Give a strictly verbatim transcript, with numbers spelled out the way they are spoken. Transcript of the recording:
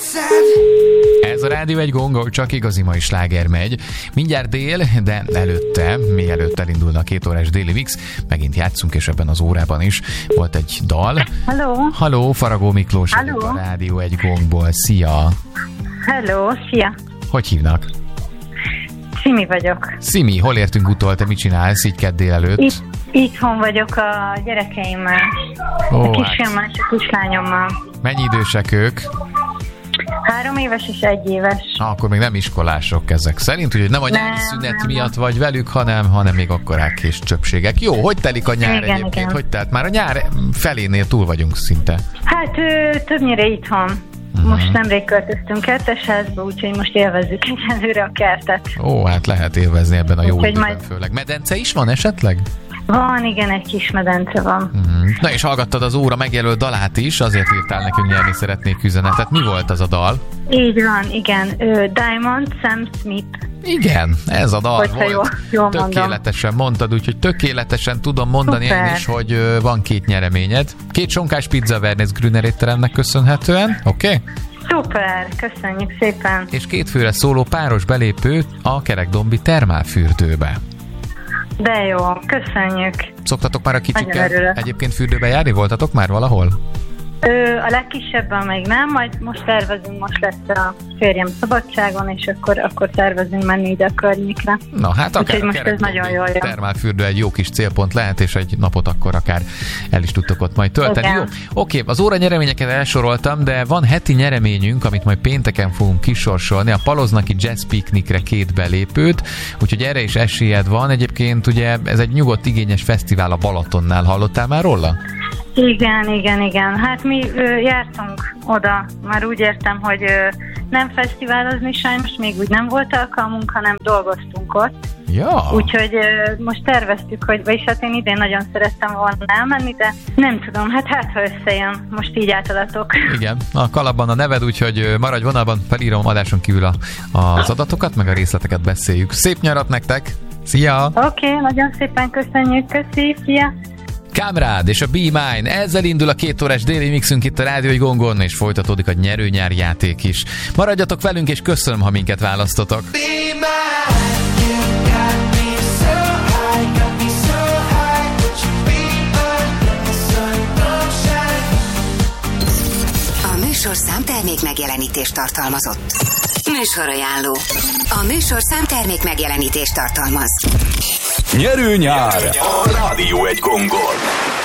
Ez a Rádió egy gong, csak igazi mai sláger megy. Mindjárt dél, de előtte, még előtt elindulna a két órás déli mix, megint játszunk, és ebben az órában is volt egy dal. Halló! Halló, Faragó Miklós, Halló. a Rádió egy gongból. Szia! Hello, szia! Hogy hívnak? Szimi vagyok. Szimi, hol értünk utol? Te mit csinálsz így kedd délelőtt? Itt, itthon vagyok a gyerekeimmel. Ó, a kisfiammal és a kislányommal. Mennyi idősek ők? Három éves és egy éves. Ah, akkor még nem iskolások ezek szerint, úgyhogy nem a nyári Nem, szünet nem. miatt vagy velük, hanem, hanem még akkorák és csöpségek. Jó, hogy telik a nyár Igen, egyébként? igen. Hogy tehát már a nyár felénél túl vagyunk szinte. Hát ö, többnyire itthon. Mhm. Most nemrég költöztünk kertesházba, úgyhogy most élvezzük egyelőre a kertet. Ó, hát lehet élvezni ebben a jó Úgyhogy időben majd- főleg. Medence is van esetleg? Van, igen, egy kis medence van. Mhm. Na és hallgattad az óra megjelölt dalát is, azért írtál nekünk, nyerni szeretnék üzenetet. Mi volt az a dal? Így van, igen. Ö, Diamond Sam Smith. Igen, ez a dal Hogyha volt. jól- jól mondom. Tökéletesen mondtad, úgyhogy tökéletesen tudom mondani Szuper. én is, hogy ö, van két nyereményed. Két sonkás pizza Wernész Grüner étteremnek köszönhetően, oké? Okay? Szuper, köszönjük szépen. És két főre szóló páros belépő a Kerekdombi termálfürdőbe. De jó, köszönjük. Szoktatok már a Nagyon kicsikkel örülök. egyébként fürdőbe járni? Voltatok már valahol? Ö, a legkisebben még nem, majd most tervezünk, most lesz a férjem szabadságon, és akkor, akkor tervezünk menni ide a környékre. Na hát akár Úgyhogy a most ez Kerekdombi nagyon jól jön. termálfürdő egy jó kis célpont lehet, és egy napot akkor akár el is tudtok ott majd tölteni. Igen. Jó, oké, az óra nyereményeket elsoroltam, de van heti nyereményünk, amit majd pénteken fogunk kisorsolni, a Paloznaki Jazz Picnicre két belépőt, úgyhogy erre is esélyed van. Egyébként ugye ez egy nyugodt, igényes fesztivál a Balatonnál, hallottál már róla? Igen, igen, igen. Hát mi ö, jártunk oda, már úgy értem, hogy ö, nem fesztiválozni sajnos, még úgy nem volt alkalmunk, hanem dolgoztunk ott. Ja. Úgyhogy ö, most terveztük, hogy, vagyis hát én idén nagyon szerettem volna elmenni, de nem tudom, hát hát ha összejön, most így átadatok. Igen, a kalapban a neved, úgyhogy maradj vonalban, felírom adáson kívül a, az adatokat, meg a részleteket beszéljük. Szép nyarat nektek! Szia! Oké, okay, nagyon szépen köszönjük, köszi, szia! Kámrád és a Be Mine, ezzel indul a két órás déli mixünk itt a Rádió egy gongon, és folytatódik a nyerőnyár játék is. Maradjatok velünk, és köszönöm, ha minket választotok. A műsorszám termék megjelenítést tartalmazott. Műsorajánló. A műsorszám termék megjelenítést tartalmaz. Nyerő nyár a Rádió egy gongon.